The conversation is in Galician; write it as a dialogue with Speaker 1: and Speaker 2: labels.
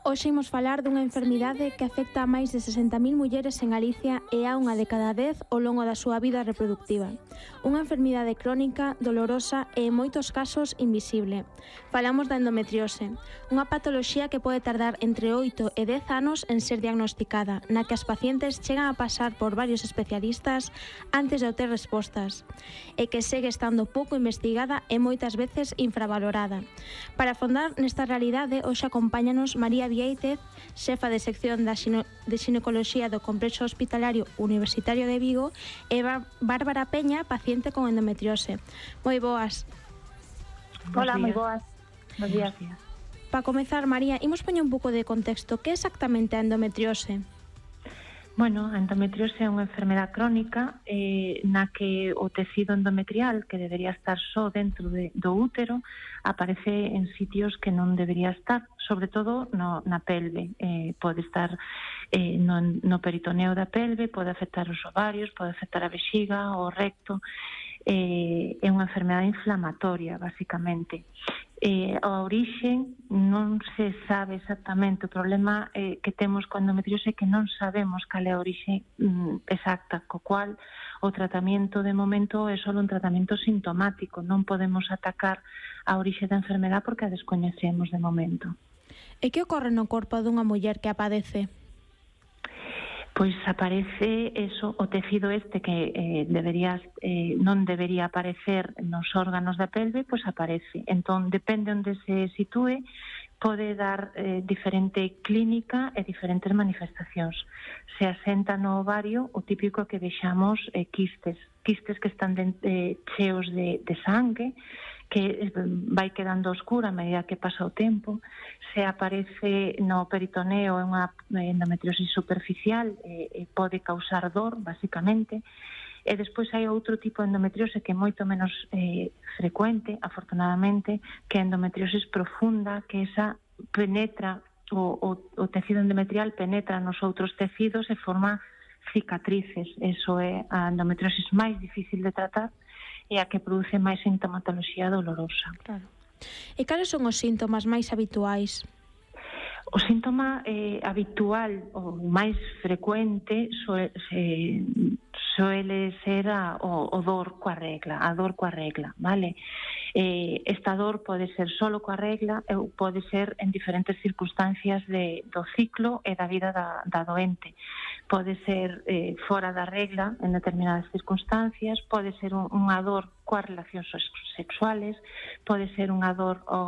Speaker 1: Hoxe imos falar dunha enfermidade que afecta a máis de 60.000 mulleres en Galicia e a unha de cada 10 ao longo da súa vida reproductiva. Unha enfermidade crónica, dolorosa e en moitos casos invisible. Falamos da endometriose, unha patoloxía que pode tardar entre 8 e 10 anos en ser diagnosticada, na que as pacientes chegan a pasar por varios especialistas antes de obter respostas, e que segue estando pouco investigada e moitas veces infravalorada. Para afondar nesta realidade, hoxe acompáñanos María Viéitez, xefa de sección de xinecoloxía do Complexo Hospitalario Universitario de Vigo, e Bárbara Peña, paciente con endometriose. Moi boas.
Speaker 2: Hola, moi boas. Bos días.
Speaker 1: Para comezar, María, imos poñer un pouco de contexto. Que é exactamente a endometriose?
Speaker 2: Bueno, a endometriose é unha enfermedade crónica na que o tecido endometrial, que debería estar só dentro do útero, aparece en sitios que non debería estar, sobre todo na pelve. Pode estar no peritoneo da pelve, pode afectar os ovarios, pode afectar a vexiga, o recto. É unha enfermedade inflamatoria, basicamente. A orixe non se sabe exactamente. O problema que temos coa endometriose é que non sabemos cal é a orixe exacta, co cual o tratamento de momento é só un tratamento sintomático. Non podemos atacar a orixe da enfermedade porque a descoñecemos de momento.
Speaker 1: E que ocorre no corpo dunha muller que a padece?
Speaker 2: Pois aparece o tecido que non debería aparecer nos órganos da pelve, pois aparece. Entón, depende onde se sitúe, pode dar diferente clínica e diferentes manifestacións. Se asenta no ovario, o típico que vexamos quistes que están cheos de sangue, que vai quedando oscura a medida que pasa o tempo. Se aparece no peritoneo, é unha endometriosis superficial, pode causar dor, basicamente. E despois hai outro tipo de endometriose que é moito menos frecuente, afortunadamente, que é a endometriosis profunda, que esa penetra, o tecido endometrial penetra nos outros tecidos e forma cicatrices. Eso é a endometriosis máis difícil de tratar e a que produce máis sintomatoloxía dolorosa.
Speaker 1: Claro. E cales son os síntomas máis habituais?
Speaker 2: O síntoma habitual, o máis frecuente, suele ser o dor coa regla, vale? Esta dor pode ser solo coa regla ou pode ser en diferentes circunstancias do ciclo e da vida da doente. Pode ser fora da regla en determinadas circunstancias, pode ser unha dor coas relacións sexuales, pode ser unha dor